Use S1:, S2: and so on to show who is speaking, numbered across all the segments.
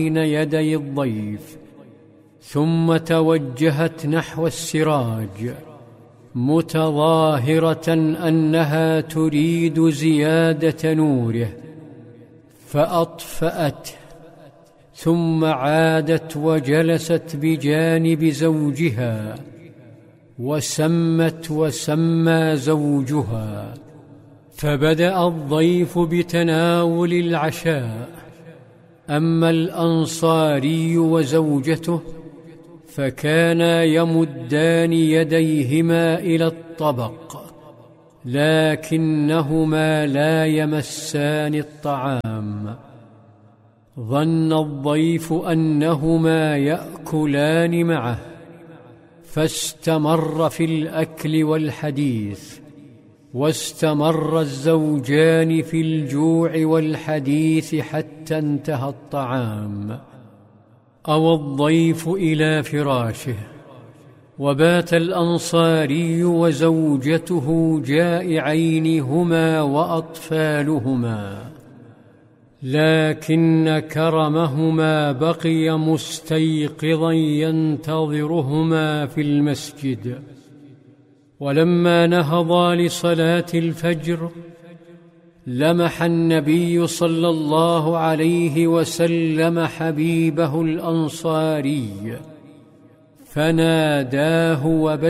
S1: بين يدي الضيف، ثم توجهت نحو السراج متظاهرة أنها تريد زيادة نوره، فأطفأته، ثم عادت وجلست بجانب زوجها، وسمت وسمى زوجها. فبدأ الضيف بتناول العشاء، أما الأنصاري وزوجته فكانا يمدان يديهما إلى الطبق، لكنهما لا يمسان الطعام. ظن الضيف أنهما يأكلان معه، فاستمر في الأكل والحديث، واستمر الزوجان في الجوع والحديث حتى انتهى الطعام. أوى الضيف إلى فراشه، وبات الأنصاري وزوجته جائعين هما وأطفالهما، لكن كرمهما بقي مستيقظا ينتظرهما في المسجد. ولما نهضا لصلاة الفجر لمح النبي صلى الله عليه وسلم حبيبه الأنصاري، فناداه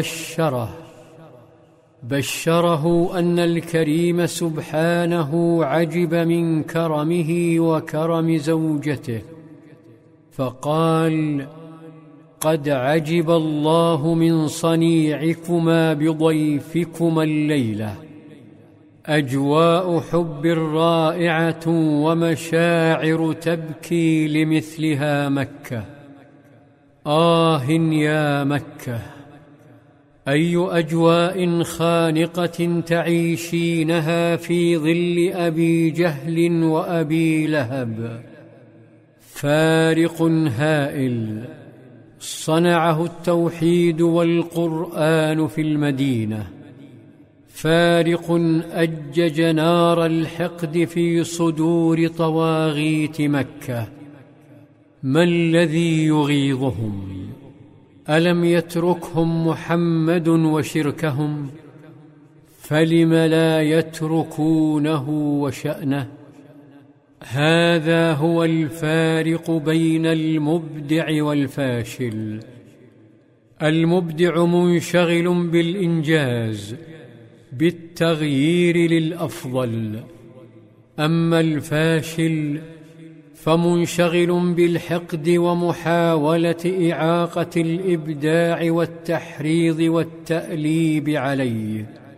S1: بشره أن الكريم سبحانه عجب من كرمه وكرم زوجته، فقال: قد عجب الله من صنيعكما بضيفكما الليلة، أجواء حب رائعة ومشاعر تبكي لمثلها مكة. آه يا مكة، أي أجواء خانقة تعيشينها في ظل أبي جهل وأبي لهب. فارق هائل صنعه التوحيد والقرآن في المدينة، فارق أجج نار الحقد في صدور طواغيت مكة. ما الذي يغيظهم؟ ألم يتركهم محمد وشركهم؟ فلم لا يتركونه وشأنه؟ هذا هو الفارق بين المبدع والفاشل. المبدع منشغل بالإنجاز، بالتغيير للأفضل، أما الفاشل فمنشغل بالحقد ومحاولة إعاقة الإبداع والتحريض والتأليب عليه.